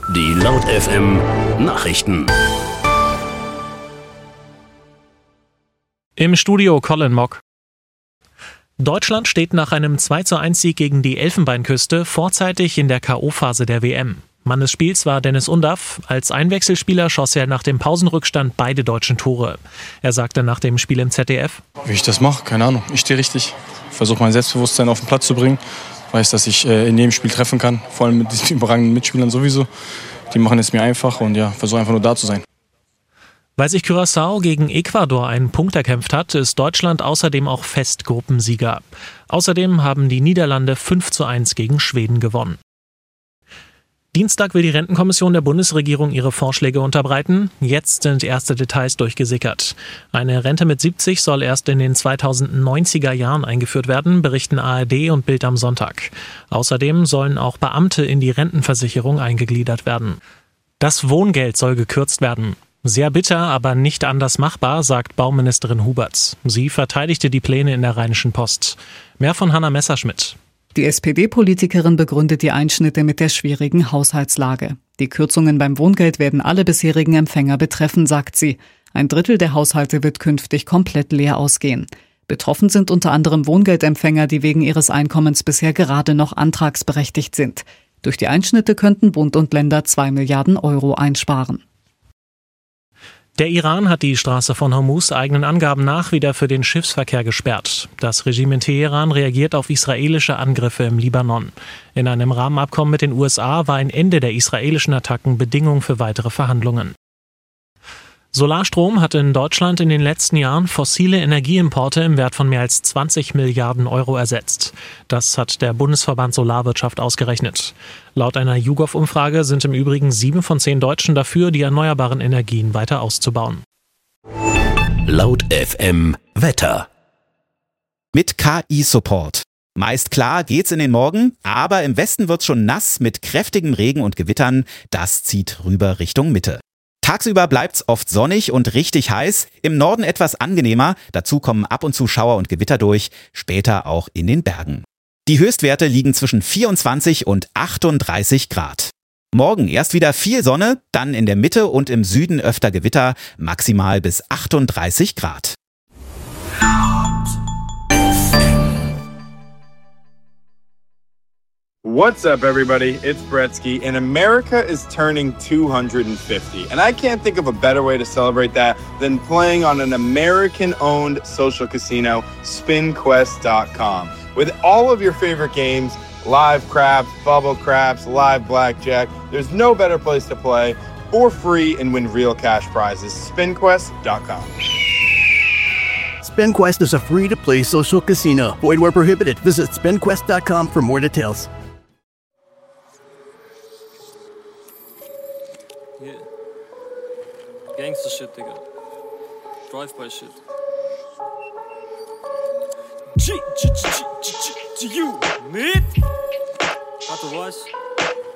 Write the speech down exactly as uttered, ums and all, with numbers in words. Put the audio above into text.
Die Laut F M Nachrichten. Im Studio Colin Mock. Deutschland steht nach einem zwei zu eins Sieg gegen die Elfenbeinküste vorzeitig in der K O-Phase der W M. Mann des Spiels war Dennis Undaff. Als Einwechselspieler schoss er nach dem Pausenrückstand beide deutschen Tore. Er sagte nach dem Spiel im Z D F: Wie ich das mache, keine Ahnung. Ich stehe richtig. Versuche mein Selbstbewusstsein auf den Platz zu bringen. Weiß, dass ich äh, in jedem Spiel treffen kann. Vor allem mit diesen überragenden Mitspielern sowieso. Die machen es mir einfach und ja, versuche einfach nur da zu sein. Weil sich Curaçao gegen Ecuador einen Punkt erkämpft hat, ist Deutschland außerdem auch fest Gruppensieger. Außerdem haben die Niederlande fünf zu eins gegen Schweden gewonnen. Dienstag will die Rentenkommission der Bundesregierung ihre Vorschläge unterbreiten. Jetzt sind erste Details durchgesickert. Eine Rente mit siebzig soll erst in den zweitausendneunziger Jahren eingeführt werden, berichten A R D und Bild am Sonntag. Außerdem sollen auch Beamte in die Rentenversicherung eingegliedert werden. Das Wohngeld soll gekürzt werden. Sehr bitter, aber nicht anders machbar, sagt Bauministerin Huberts. Sie verteidigte die Pläne in der Rheinischen Post. Mehr von Hanna Messerschmidt. Die S P D-Politikerin begründet die Einschnitte mit der schwierigen Haushaltslage. Die Kürzungen beim Wohngeld werden alle bisherigen Empfänger betreffen, sagt sie. Ein Drittel der Haushalte wird künftig komplett leer ausgehen. Betroffen sind unter anderem Wohngeldempfänger, die wegen ihres Einkommens bisher gerade noch antragsberechtigt sind. Durch die Einschnitte könnten Bund und Länder zwei Milliarden Euro einsparen. Der Iran hat die Straße von Hormuz eigenen Angaben nach wieder für den Schiffsverkehr gesperrt. Das Regime in Teheran reagiert auf israelische Angriffe im Libanon. In einem Rahmenabkommen mit den U S A war ein Ende der israelischen Attacken Bedingung für weitere Verhandlungen. Solarstrom hat in Deutschland in den letzten Jahren fossile Energieimporte im Wert von mehr als zwanzig Milliarden Euro ersetzt. Das hat der Bundesverband Solarwirtschaft ausgerechnet. Laut einer YouGov-Umfrage sind im Übrigen sieben von zehn Deutschen dafür, die erneuerbaren Energien weiter auszubauen. Laut F M Wetter. Mit K I-Support. Meist klar geht's in den Morgen, aber im Westen wird's schon nass mit kräftigem Regen und Gewittern. Das zieht rüber Richtung Mitte. Tagsüber bleibt's oft sonnig und richtig heiß, im Norden etwas angenehmer, dazu kommen ab und zu Schauer und Gewitter durch, später auch in den Bergen. Die Höchstwerte liegen zwischen vierundzwanzig und achtunddreißig Grad. Morgen erst wieder viel Sonne, dann in der Mitte und im Süden öfter Gewitter, maximal bis achtunddreißig Grad. What's up, everybody? It's Bretsky, and America is turning two hundred fifty. And I can't think of a better way to celebrate that than playing on an American-owned social casino, spin quest dot com. With all of your favorite games, live craps, bubble craps, live blackjack, there's no better place to play for free and win real cash prizes. spin quest dot com. SpinQuest is a free-to-play social casino. Void where prohibited. Visit spin quest dot com for more details. Yeah. Gangster shit, Digga. Drive-by shit. G, G, G, G, G, G, G, you, mit? Warte, was?